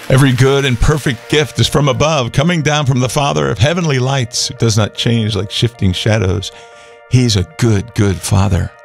Every good and perfect gift is from above, coming down from the Father of heavenly lights, who does not change like shifting shadows. He's a good, good Father.